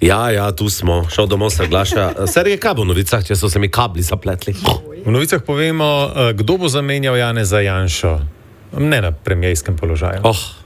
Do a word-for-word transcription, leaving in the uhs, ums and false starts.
Ja, ja, tu smo, šel domov se glaša. Sergej, kaj bo v novicah, če so se mi kabli zapletli? V novicah povemo, kdo bo zamenjal Janeza Janšo, ne na premijejskem položaju. Oh.